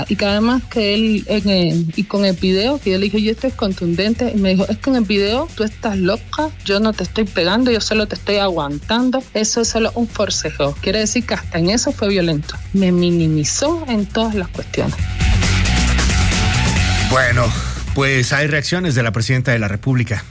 Y que además que él, y con el video, que yo le dije, yo esto es contundente, y me dijo, es que en el video tú estás loca, yo no te estoy pegando, yo solo te estoy aguantando, eso es solo un forcejeo. Quiere decir que hasta en eso fue violento. Me minimizó en todas las cuestiones. Bueno, pues hay reacciones de la presidenta de la República.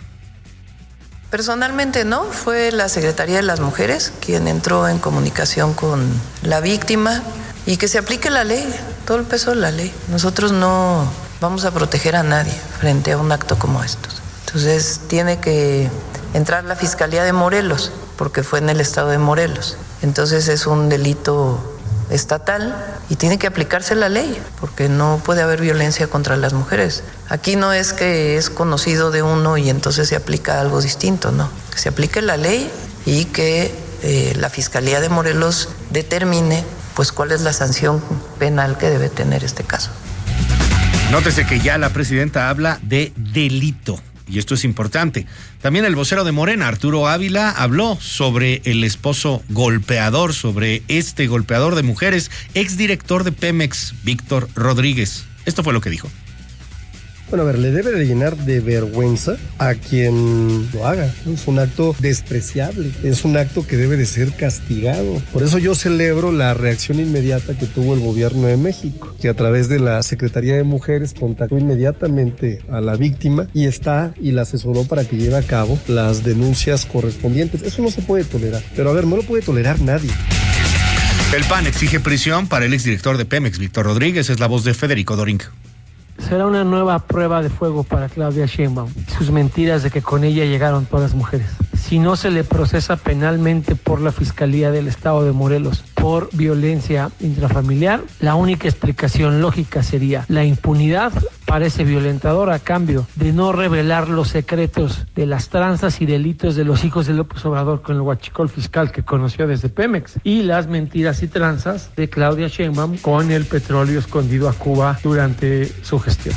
Personalmente no, fue la Secretaría de las Mujeres quien entró en comunicación con la víctima y que se aplique la ley, todo el peso de la ley. Nosotros no vamos a proteger a nadie frente a un acto como estos. Entonces tiene que entrar la Fiscalía de Morelos, porque fue en el estado de Morelos. Entonces es un delito estatal y tiene que aplicarse la ley, porque no puede haber violencia contra las mujeres. Aquí no es que es conocido de uno y entonces se aplica algo distinto, no. Que se aplique la ley y que la Fiscalía de Morelos determine pues cuál es la sanción penal que debe tener este caso. Nótese que ya la presidenta habla de delito. Y esto es importante. También el vocero de Morena, Arturo Ávila, habló sobre el esposo golpeador, sobre este golpeador de mujeres, exdirector de Pemex, Víctor Rodríguez. Esto fue lo que dijo. Bueno, a ver, le debe de llenar de vergüenza a quien lo haga. Es un acto despreciable, es un acto que debe de ser castigado. Por eso yo celebro la reacción inmediata que tuvo el gobierno de México, que a través de la Secretaría de Mujeres contactó inmediatamente a la víctima y la asesoró para que lleve a cabo las denuncias correspondientes. Eso no se puede tolerar, pero a ver, no lo puede tolerar nadie. El PAN exige prisión para el exdirector de Pemex, Víctor Rodríguez. Es la voz de Federico Doring. Será una nueva prueba de fuego para Claudia Sheinbaum, sus mentiras de que con ella llegaron todas las mujeres. Si no se le procesa penalmente por la Fiscalía del Estado de Morelos por violencia intrafamiliar, la única explicación lógica sería la impunidad para ese violentador a cambio de no revelar los secretos de las tranzas y delitos de los hijos de López Obrador con el huachicol fiscal que conoció desde Pemex y las mentiras y tranzas de Claudia Sheinbaum con el petróleo escondido a Cuba durante su gestión.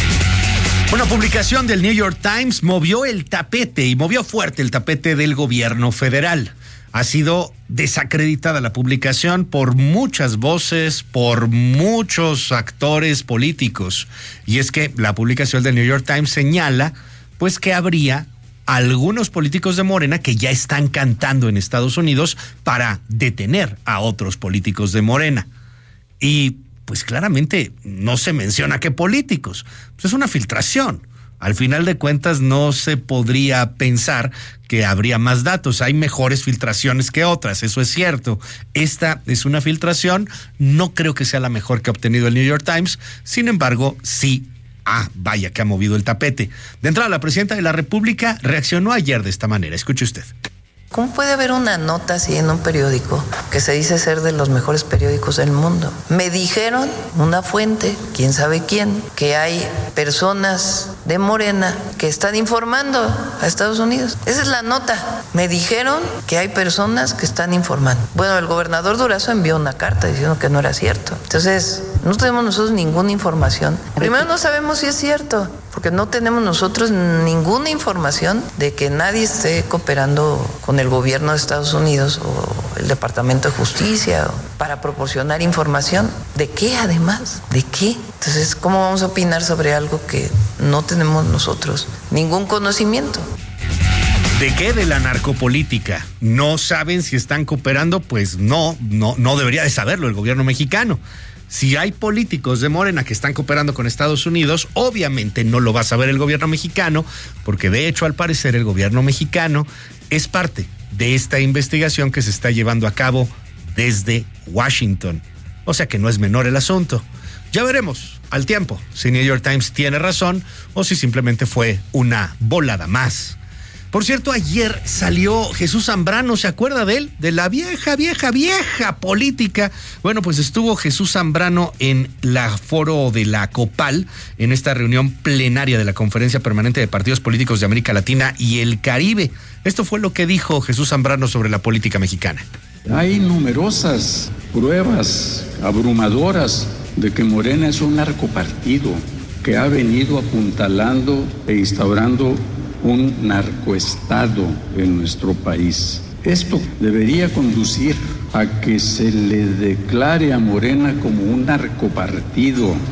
Una publicación del New York Times movió el tapete y movió fuerte el tapete del gobierno federal. Ha sido desacreditada la publicación por muchas voces, por muchos actores políticos. Y es que la publicación del New York Times señala pues que habría algunos políticos de Morena que ya están cantando en Estados Unidos para detener a otros políticos de Morena. Y pues claramente no se menciona qué políticos. Pues es una filtración. Al final de cuentas no se podría pensar que habría más datos. Hay mejores filtraciones que otras, eso es cierto. Esta es una filtración, no creo que sea la mejor que ha obtenido el New York Times. Sin embargo, sí, vaya que ha movido el tapete. De entrada, la presidenta de la República reaccionó ayer de esta manera. Escuche usted. ¿Cómo puede haber una nota así en un periódico que se dice ser de los mejores periódicos del mundo? Me dijeron, una fuente, quién sabe quién, que hay personas de Morena que están informando a Estados Unidos. Esa es la nota. Me dijeron que hay personas que están informando. Bueno, el gobernador Durazo envió una carta diciendo que no era cierto. Entonces, no tenemos nosotros ninguna información. Primero, no sabemos si es cierto, porque no tenemos nosotros ninguna información de que nadie esté cooperando con el gobierno de Estados Unidos o el Departamento de Justicia para proporcionar información. ¿De qué además? ¿De qué? Entonces, ¿cómo vamos a opinar sobre algo que no tenemos nosotros ningún conocimiento? ¿De qué? De la narcopolítica. ¿No saben si están cooperando? Pues no debería de saberlo el gobierno mexicano. Si hay políticos de Morena que están cooperando con Estados Unidos, obviamente no lo va a saber el gobierno mexicano, porque de hecho, al parecer, el gobierno mexicano es parte de esta investigación que se está llevando a cabo desde Washington. O sea que no es menor el asunto. Ya veremos al tiempo si New York Times tiene razón o si simplemente fue una volada más. Por cierto, ayer salió Jesús Zambrano, ¿se acuerda de él? De la vieja política. Bueno, pues estuvo Jesús Zambrano en la foro de la COPAL, en esta reunión plenaria de la Conferencia Permanente de Partidos Políticos de América Latina y el Caribe. Esto fue lo que dijo Jesús Zambrano sobre la política mexicana. Hay numerosas pruebas abrumadoras de que Morena es un narcopartido que ha venido apuntalando e instaurando un narcoestado en nuestro país. Esto debería conducir a que se le declare a Morena como un narcopartido.